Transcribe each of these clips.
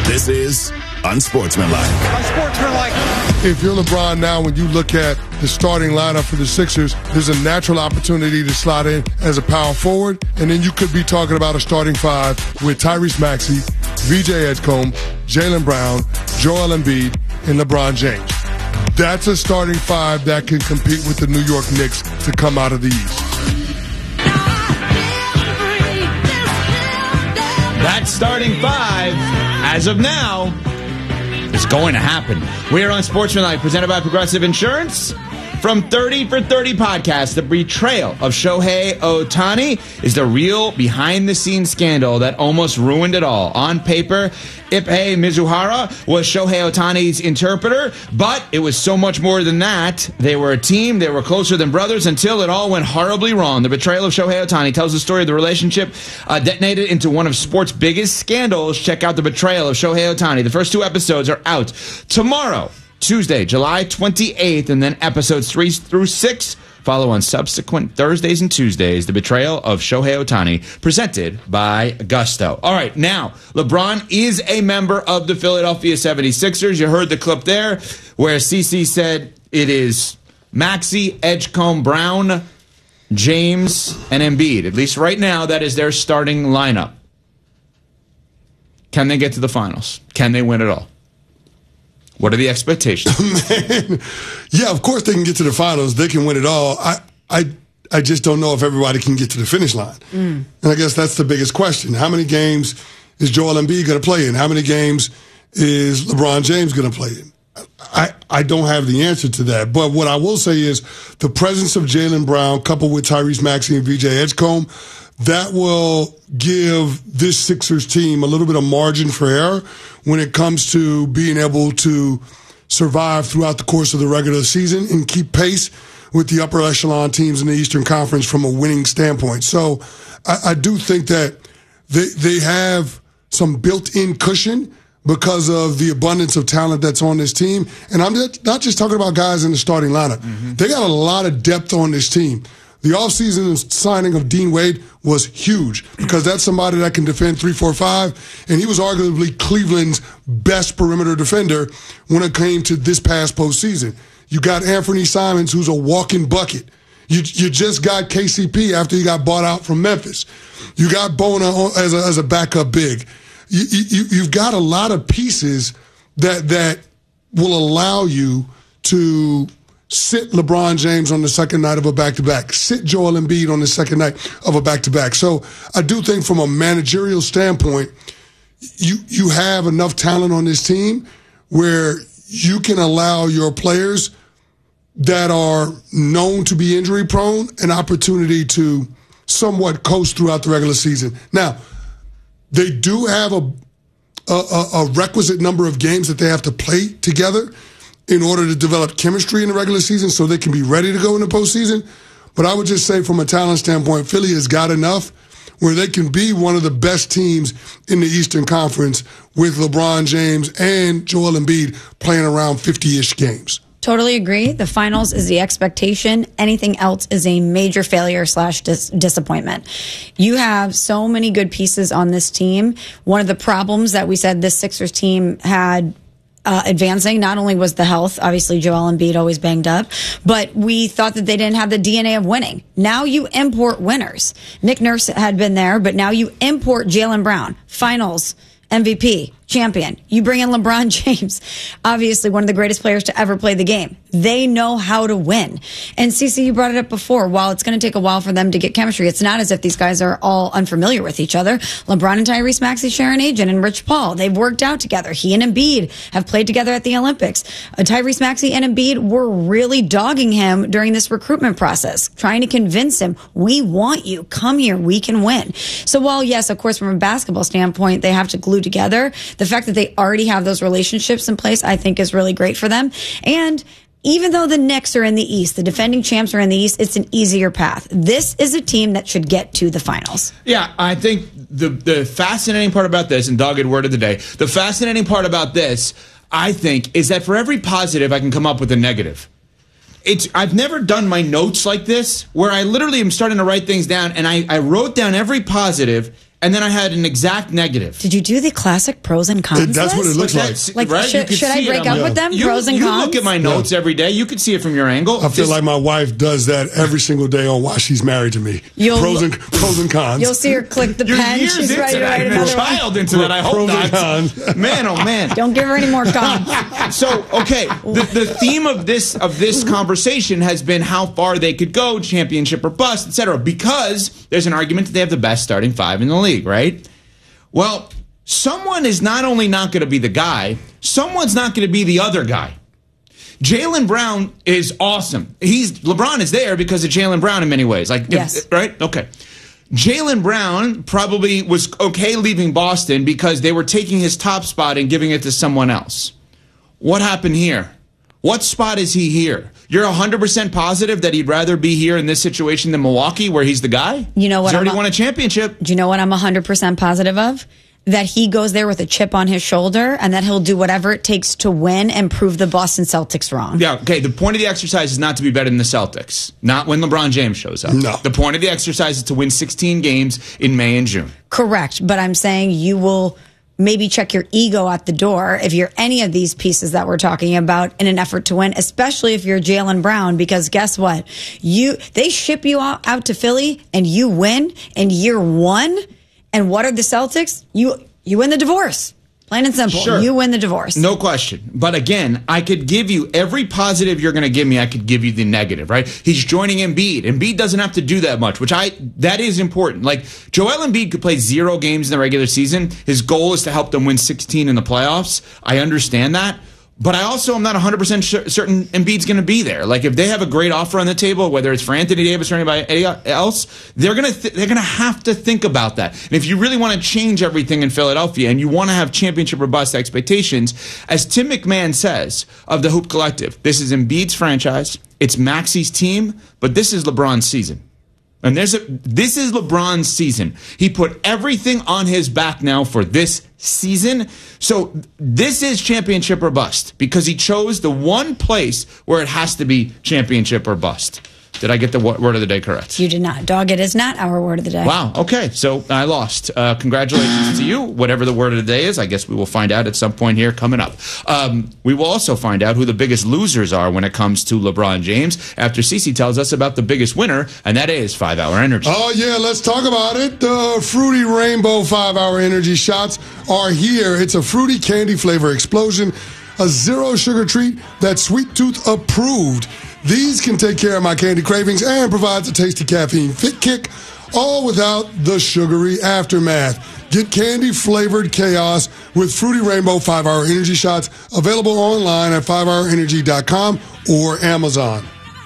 This is Unsportsmanlike. Unsportsmanlike. If you're LeBron now, when you look at the starting lineup for the Sixers, there's a natural opportunity to slot in as a power forward, and then you could be talking about a starting five with Tyrese Maxey, VJ Edgecombe, Jaylen Brown, Joel Embiid, and LeBron James. That's a starting five that can compete with the New York Knicks to come out of the East. That starting five, as of now, is going to happen. We are on Sportsmanlike, presented by Progressive Insurance. From 30 for 30 podcast, the betrayal of Shohei Ohtani is the real behind-the-scenes scandal that almost ruined it all. On paper, Ipei Mizuhara was Shohei Ohtani's interpreter, but it was so much more than that. They were a team, they were closer than brothers until it all went horribly wrong. The betrayal of Shohei Ohtani tells the story of the relationship detonated into one of sports' biggest scandals. Check out The Betrayal of Shohei Ohtani. The first two episodes are out tomorrow, Tuesday, July 28th, and then episodes 3 through 6 follow on subsequent Thursdays and Tuesdays. The Betrayal of Shohei Ohtani, presented by Gusto. All right, now, LeBron is a member of the Philadelphia 76ers. You heard the clip there where CeCe said it is Maxey, Edgecombe, Brown, James, and Embiid. At least right now, that is their starting lineup. Can they get to the finals? Can they win it all? What are the expectations? Man, yeah, of course they can get to the finals. They can win it all. I just don't know if everybody can get to the finish line. And I guess that's the biggest question. How many games is Joel Embiid going to play in? How many games is LeBron James going to play in? I don't have the answer to that. But what I will say is the presence of Jaylen Brown coupled with Tyrese Maxey and VJ Edgecombe, that will give this Sixers team a little bit of margin for error when it comes to being able to survive throughout the course of the regular season and keep pace with the upper echelon teams in the Eastern Conference from a winning standpoint. So I do think that they have some built-in cushion because of the abundance of talent that's on this team. And I'm not just talking about guys in the starting lineup. They got a lot of depth on this team. The offseason signing of Dean Wade was huge because that's somebody that can defend 3-4-5, and he was arguably Cleveland's best perimeter defender when it came to this past postseason. You got Anthony Simons, who's a walking bucket. You just got KCP after he got bought out from Memphis. You got Bona as a backup big. You've got a lot of pieces that will allow you to sit LeBron James on the second night of a back-to-back. Sit Joel Embiid on the second night of a back-to-back. So I do think from a managerial standpoint, you have enough talent on this team where you can allow your players that are known to be injury-prone an opportunity to somewhat coast throughout the regular season. Now, they do have a requisite number of games that they have to play together in order to develop chemistry in the regular season so they can be ready to go in the postseason. But I would just say from a talent standpoint, Philly has got enough where they can be one of the best teams in the Eastern Conference with LeBron James and Joel Embiid playing around 50-ish games. Totally agree. The finals is the expectation. Anything else is a major failure / disappointment. You have so many good pieces on this team. One of the problems that we said this Sixers team had advancing not only was the health, obviously Joel Embiid always banged up, but we thought that they didn't have the DNA of winning. Now you import winners. Nick Nurse had been there, but now you import Jaylen Brown, finals MVP, champion. You bring in LeBron James, obviously one of the greatest players to ever play the game. They know how to win. And CeCe, you brought it up before. While it's going to take a while for them to get chemistry, it's not as if these guys are all unfamiliar with each other. LeBron and Tyrese Maxey share an agent, and Rich Paul. They've worked out together. He and Embiid have played together at the Olympics. Tyrese Maxey and Embiid were really dogging him during this recruitment process, trying to convince him, we want you. Come here. We can win. So while, yes, of course, from a basketball standpoint, they have to glue together, the fact that they already have those relationships in place, I think is really great for them. And even though the Knicks are in the East, the defending champs are in the East, it's an easier path. This is a team that should get to the finals. Yeah, I think the fascinating part about this, and dogged word of the day, the fascinating part about this, I think, is that for every positive, I can come up with a negative. I've never done my notes like this, where I literally am starting to write things down, and I wrote down every positive and then I had an exact negative. Did you do the classic pros and cons That's what it looks like. Like, right? should I break up with them? Pros and cons? You look at my notes every day. You can see it from your angle. I feel like my wife does that every single day on why she's married to me. Pros and cons. You'll see her click the pen. She's ready to write another child into that. I hope pros not. And cons. Man, oh man. Don't give her any more cons. So, okay, the theme of this conversation has been how far they could go, championship or bust, etc. Because there's an argument that they have the best starting five in the league, right? Well, someone is not only not going to be the guy, someone's not going to be the other guy. Jaylen Brown is awesome. LeBron is there because of Jaylen Brown in many ways. Yes. Right? Okay. Jaylen Brown probably was okay leaving Boston because they were taking his top spot and giving it to someone else. What happened here? What spot is he here? You're 100% positive that he'd rather be here in this situation than Milwaukee, where he's the guy? You know what? He's already won a championship. Do you know what I'm 100% positive of? That he goes there with a chip on his shoulder and that he'll do whatever it takes to win and prove the Boston Celtics wrong. Yeah, okay. The point of the exercise is not to be better than the Celtics. Not when LeBron James shows up. No. The point of the exercise is to win 16 games in May and June. Correct. But I'm saying you will maybe check your ego at the door if you're any of these pieces that we're talking about in an effort to win, especially if you're Jaylen Brown, because guess what? They ship you out to Philly and you win in year one. And what are the Celtics? You win the divorce. Plain and simple. Sure. You win the divorce. No question. But again, I could give you every positive you're going to give me. I could give you the negative, right? He's joining Embiid. Embiid doesn't have to do that much, that is important. Like, Joel Embiid could play 0 games in the regular season. His goal is to help them win 16 in the playoffs. I understand that. But I also am not 100% certain Embiid's going to be there. Like, if they have a great offer on the table, whether it's for Anthony Davis or anybody else, they're going to have to think about that. And if you really want to change everything in Philadelphia and you want to have championship or bust expectations, as Tim McMahon says of the Hoop Collective, this is Embiid's franchise, it's Maxi's team, but this is LeBron's season. And this is LeBron's season. He put everything on his back now for this season. So this is championship or bust because he chose the one place where it has to be championship or bust. Did I get the word of the day correct? You did not. Dog, it is not our word of the day. Wow. Okay. So I lost. Congratulations to you. Whatever the word of the day is, I guess we will find out at some point here coming up. We will also find out who the biggest losers are when it comes to LeBron James after Cece tells us about the biggest winner, and that is 5-Hour Energy. Oh, yeah. Let's talk about it. The Fruity Rainbow 5-Hour Energy shots are here. It's a fruity candy flavor explosion, a zero sugar treat that's Sweet Tooth approved. These can take care of my candy cravings and provides a tasty caffeine fit kick, all without the sugary aftermath. Get candy-flavored chaos with Fruity Rainbow 5-Hour Energy shots, available online at 5hourenergy.com or Amazon.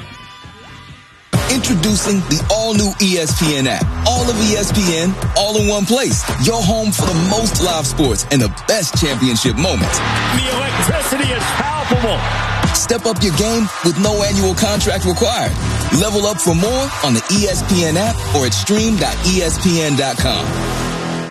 Introducing the all-new ESPN app. All of ESPN, all in one place. Your home for the most live sports and the best championship moments. The electricity is palpable. Step up your game with no annual contract required. Level up for more on the ESPN app or at stream.espn.com.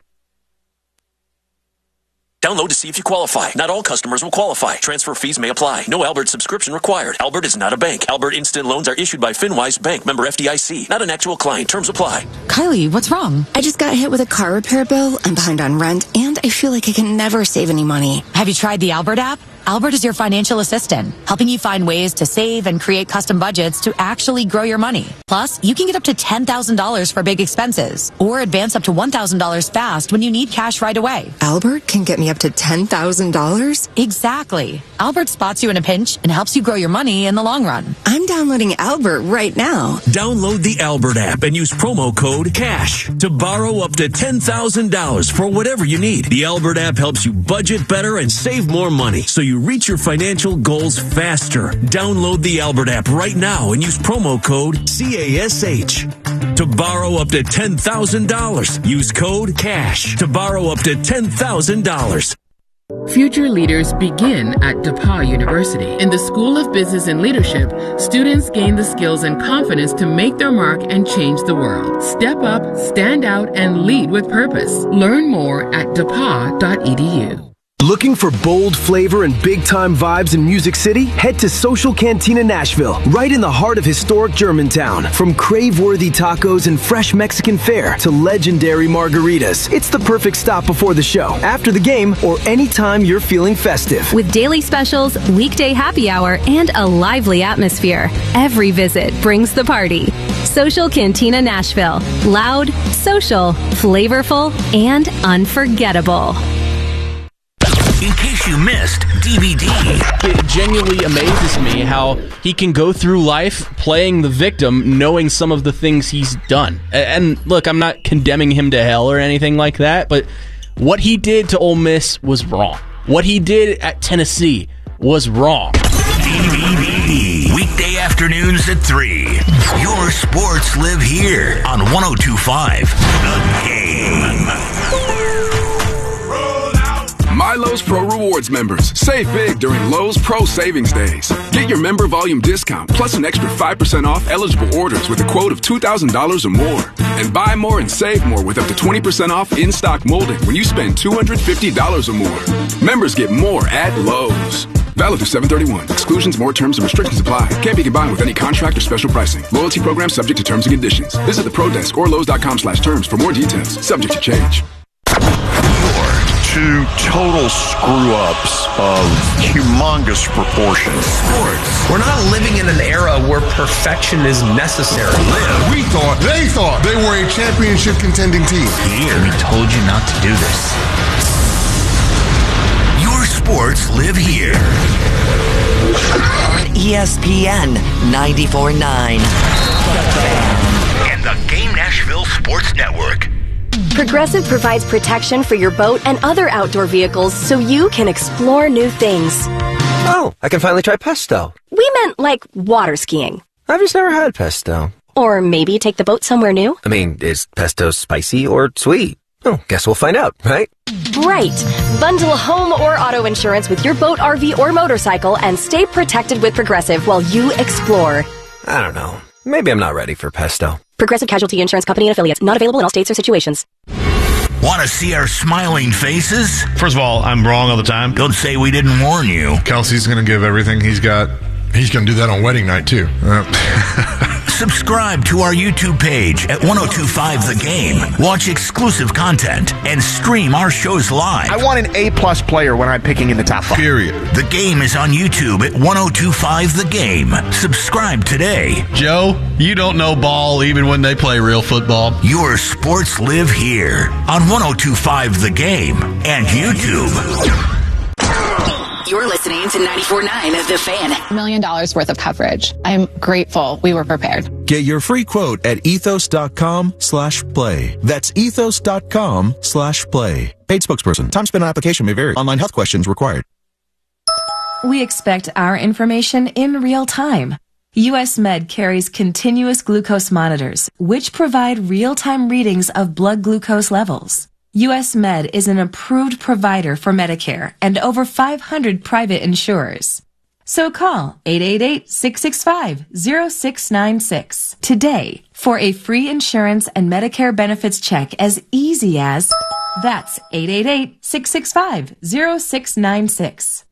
Download to see if you qualify. Not all customers will qualify. Transfer fees may apply. No Albert subscription required. Albert is not a bank. Albert Instant Loans are issued by FinWise Bank, member FDIC. Not an actual client. Terms apply. Kylie, what's wrong? I just got hit with a car repair bill. I'm behind on rent, and I feel like I can never save any money. Have you tried the Albert app? Albert is your financial assistant, helping you find ways to save and create custom budgets to actually grow your money. Plus, you can get up to $10,000 for big expenses or advance up to $1,000 fast when you need cash right away. Albert can get me up to $10,000? Exactly. Albert spots you in a pinch and helps you grow your money in the long run. I'm downloading Albert right now. Download the Albert app and use promo code CASH to borrow up to $10,000 for whatever you need. The Albert app helps you budget better and save more money so you reach your financial goals faster. Download the Albert app right now and use promo code CASH to borrow up to $10,000. Use code CASH to borrow up to $10,000. Future leaders begin at DePauw University. In the School of Business and Leadership, students gain the skills and confidence to make their mark and change the world. Step up, stand out, and lead with purpose. Learn more at depaw.edu. Looking for bold flavor and big-time vibes in Music City? Head to Social Cantina Nashville, right in the heart of historic Germantown. From crave-worthy tacos and fresh Mexican fare to legendary margaritas, it's the perfect stop before the show, after the game, or anytime you're feeling festive. With daily specials, weekday happy hour, and a lively atmosphere, every visit brings the party. Social Cantina Nashville. Loud, social, flavorful, and unforgettable. In case you missed DVD. It genuinely amazes me how he can go through life playing the victim, knowing some of the things he's done. And look, I'm not condemning him to hell or anything like that, but what he did to Ole Miss was wrong. What he did at Tennessee was wrong. DVD. Weekday afternoons at 3. Your sports live here on 102.5 The Game. My Lowe's Pro Rewards members, save big during Lowe's Pro Savings Days. Get your member volume discount plus an extra 5% off eligible orders with a quote of $2,000 or more. And buy more and save more with up to 20% off in-stock molding when you spend $250 or more. Members get more at Lowe's. Valid through 7/31. Exclusions, more terms, and restrictions apply. Can't be combined with any contract or special pricing. Loyalty program subject to terms and conditions. Visit the Pro Desk or Lowe's.com/terms for more details. Subject to change. Two total screw-ups of humongous proportions. Sports. We're not living in an era where perfection is necessary. They thought they were a championship contending team. Here, we told you not to do this. Your sports live here. On ESPN 94.9. And the Game Nashville Sports Network. Progressive provides protection for your boat and other outdoor vehicles so you can explore new things. Oh, I can finally try pesto. We meant like water skiing. I've just never had pesto. Or maybe take the boat somewhere new. I mean, is pesto spicy or sweet? Oh, guess we'll find out, right? Right. Bundle home or auto insurance with your boat, RV, or motorcycle and stay protected with Progressive while you explore. I don't know. Maybe I'm not ready for pesto. Progressive Casualty Insurance Company and Affiliates. Not available in all states or situations. Want to see our smiling faces? First of all, I'm wrong all the time. Don't say we didn't warn you. Kelsey's going to give everything he's got. He's going to do that on wedding night, too. Subscribe to our YouTube page at 1025 The Game. Watch exclusive content and stream our shows live. I want an A-plus player when I'm picking in the top 5. Period. The Game is on YouTube at 1025 The Game. Subscribe today. Joe, you don't know ball even when they play real football. Your sports live here on 1025 The Game and YouTube. You're listening to 94.9 The Fan. $1 million worth of coverage. I'm grateful we were prepared. Get your free quote at ethos.com/play. That's ethos.com/play. Paid spokesperson. Time spent on application may vary. Online health questions required. We expect our information in real time. US Med carries continuous glucose monitors, which provide real-time readings of blood glucose levels. US Med is an approved provider for Medicare and over 500 private insurers. So call 888-665-0696 today for a free insurance and Medicare benefits check as easy as, that's 888-665-0696.